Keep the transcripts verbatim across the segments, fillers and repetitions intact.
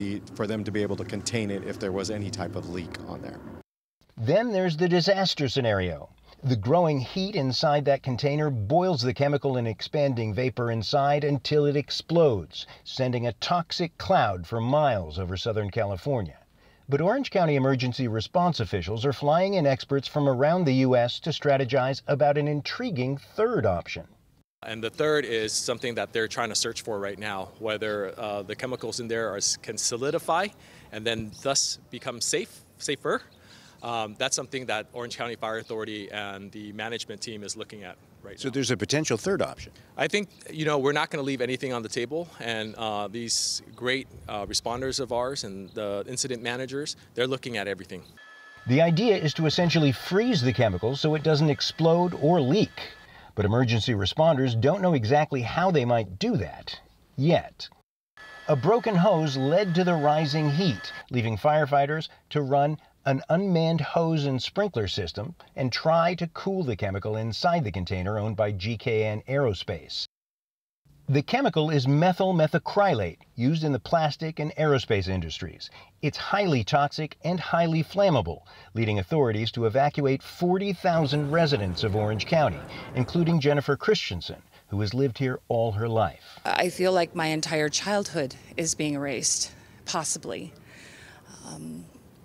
for them to be able to contain it if there was any type of leak on there. Then there's the disaster scenario. The growing heat inside that container boils the chemical and expanding vapor inside until it explodes, sending a toxic cloud for miles over Southern California. But Orange County emergency response officials are flying in experts from around the U S to strategize about an intriguing third option. And the third is something that they're trying to search for right now, whether uh, the chemicals in there are, can solidify and then thus become safe, safer. Um, that's something that Orange County Fire Authority and the management team is looking at right now. So there's a potential third option. I think, you know, we're not going to leave anything on the table, and uh, these great uh, responders of ours and the incident managers, they're looking at everything. The idea is to essentially freeze the chemical so it doesn't explode or leak. But emergency responders don't know exactly how they might do that yet. A broken hose led to the rising heat, leaving firefighters to run an unmanned hose and sprinkler system and try to cool the chemical inside the container owned by G K N Aerospace. The chemical is methyl methacrylate, used in the plastic and aerospace industries. It's highly toxic and highly flammable, leading authorities to evacuate forty thousand residents of Orange County, including Jennifer Christensen, who has lived here all her life. I feel like my entire childhood is being erased, possibly. Um,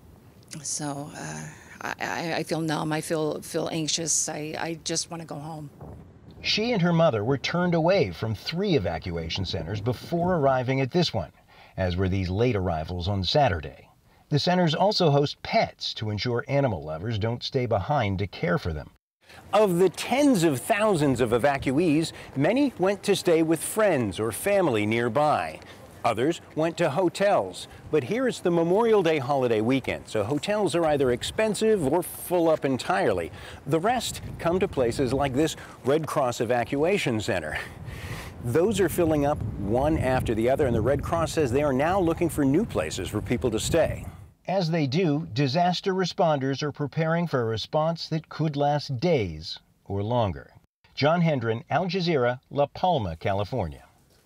so uh, I, I feel numb, I feel, feel anxious, I, I just want to go home. She and her mother were turned away from three evacuation centers before arriving at this one, as were these late arrivals on Saturday. The centers also host pets to ensure animal lovers don't stay behind to care for them. Of the tens of thousands of evacuees, many went to stay with friends or family nearby. Others went to hotels. But here it's the Memorial Day holiday weekend, so hotels are either expensive or full up entirely. The rest come to places like this Red Cross Evacuation Center. Those are filling up one after the other, and the Red Cross says they are now looking for new places for people to stay. As they do, disaster responders are preparing for a response that could last days or longer. John Hendren, Al Jazeera, La Palma, California.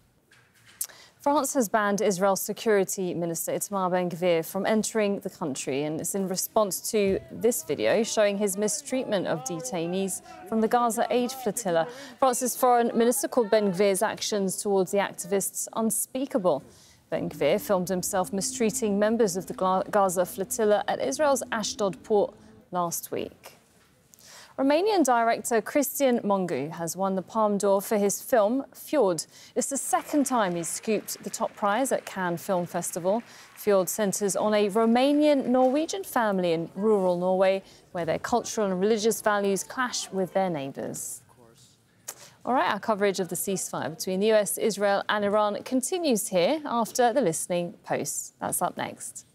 France has banned Israel's Security Minister Itamar Ben-Gvir from entering the country, and it's in response to this video showing his mistreatment of detainees from the Gaza Aid Flotilla. France's Foreign Minister called Ben-Gvir's actions towards the activists unspeakable. Ben-Gvir filmed himself mistreating members of the Gaza Flotilla at Israel's Ashdod port last week. Romanian director Cristian Mungiu has won the Palme d'Or for his film Fjord. It's the second time he's scooped the top prize at Cannes Film Festival. Fjord centres on a Romanian-Norwegian family in rural Norway where their cultural and religious values clash with their neighbours. All right, our coverage of the ceasefire between the U S, Israel and Iran continues here after the Listening Post. That's up next.